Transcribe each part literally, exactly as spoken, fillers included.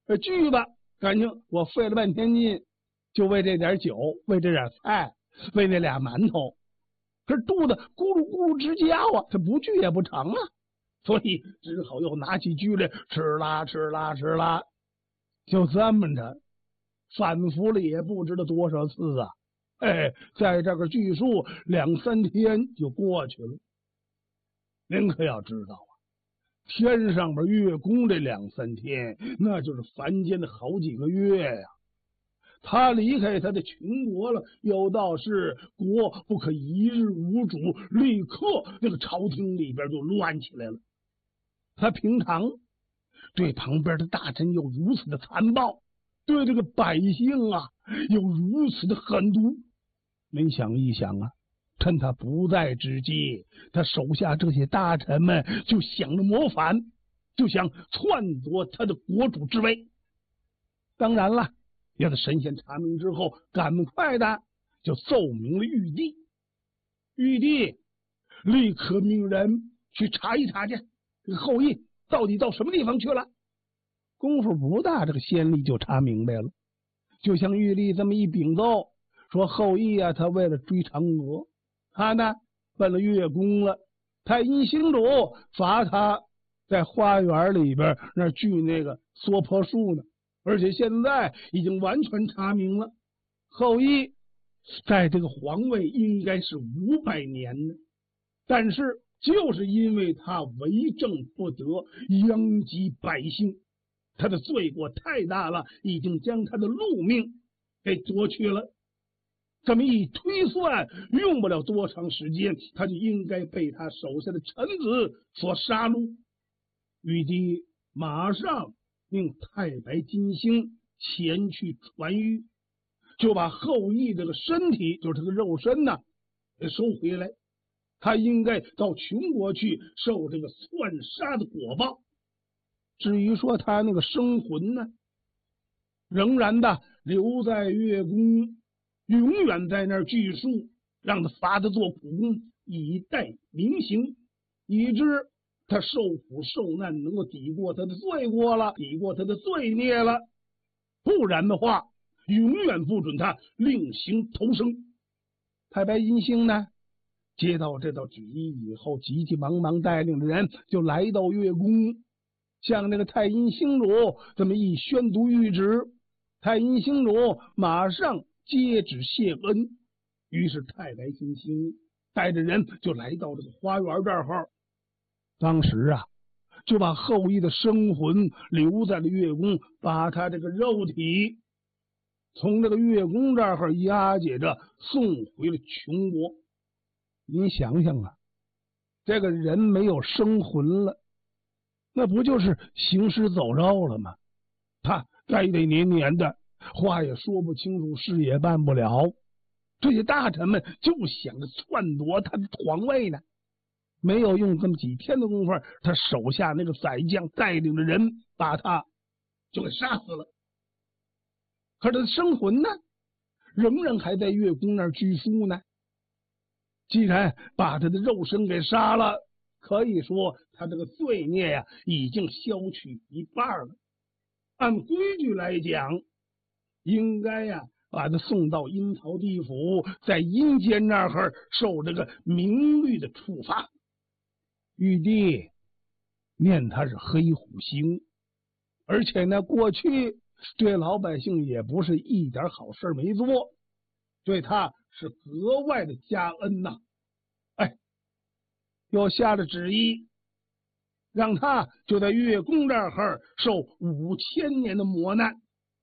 呃，聚吧，感情我费了半天劲，就为这点酒，为这点菜，为那俩馒头，可是肚子咕噜咕噜直叫啊，这不聚也不成啊，所以只好又拿起锯来吃啦吃啦吃啦，就这么着，反复了也不知道多少次啊。哎，在这个锯树两三天就过去了。您可要知道啊，天上边月宫这两三天，那就是凡间的好几个月呀。他离开他的秦国了，有道是国不可一日无主，立刻那个朝廷里边就乱起来了。他平常对旁边的大臣有如此的残暴，对这个百姓啊有如此的狠毒。您想一想啊，趁他不在之际，他手下这些大臣们就想着谋反，就想篡夺他的国主之位。当然了，要他神仙查明之后，赶快的就奏明了玉帝。玉帝立刻命人去查一查去，这个后羿到底到什么地方去了。功夫不大，这个先例就查明白了。就像玉帝这么一禀奏，说后羿啊，他为了追嫦娥，他呢奔了月宫了。太阴星主罚他在花园里边那锯那个娑婆树呢，而且现在已经完全查明了，后羿在这个皇位应该是五百年呢，但是就是因为他为政不得，殃及百姓，他的罪过太大了，已经将他的禄命给夺去了。这么一推算，用不了多长时间，他就应该被他手下的臣子所杀戮。玉帝马上命太白金星前去传谕，就把后羿这个身体，就是他的肉身呢，给收回来。他应该到穷国去受这个篡杀的果报。至于说他那个生魂呢，仍然的留在月宫，永远在那儿锯树，让他罚他做苦工，以待明刑，以致他受苦受难，能够抵过他的罪过了，抵过他的罪孽了。不然的话，永远不准他另行投生。太白金星呢，接到这道旨意以后，急急忙忙带领着人就来到月宫，向那个太阴星主这么一宣读谕旨。太阴星主马上接旨谢恩，于是太白金星带着人就来到这个花园这儿。当时啊，就把后羿的生魂留在了月宫，把他这个肉体从这个月宫这儿押解着送回了穷国。您想想啊，这个人没有生魂了，那不就是行尸走肉了吗？他该得黏黏的，话也说不清楚，事也办不了。这些大臣们就想着篡夺他的皇位呢。没有用这么几天的功夫，他手下那个宰相带领着人把他就给杀死了。可他的生魂呢，仍然还在月宫那儿居住呢。既然把他的肉身给杀了，可以说他这个罪孽呀、啊、已经消去一半了。按规矩来讲，应该呀、啊、把他送到阴曹地府，在阴间那儿受这个名律的处罚。玉帝念他是黑虎星，而且呢，过去对老百姓也不是一点好事没做，对他是格外的加恩呐。哎，又下了旨意，让他就在月宫这儿受五千年的磨难，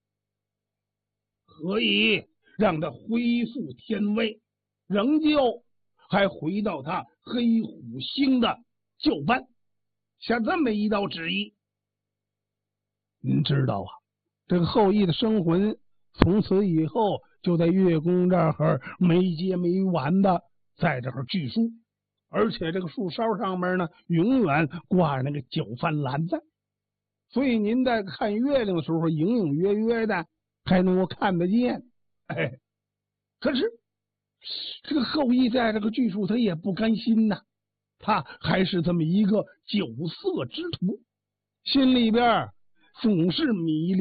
可以让他恢复天位，仍旧还回到他黑虎星的旧班，下这么一道旨意。您知道啊，这个后羿的生魂从此以后就在月宫这儿没接没完的在这儿锯树，而且这个树梢上面呢，永远挂着那个酒饭篮子，所以您在看月亮的时候，隐隐约约的还能够看得见。哎，可是这个后羿在这个锯树，他也不甘心呐。他还是这么一个酒色之徒，心里边总是迷恋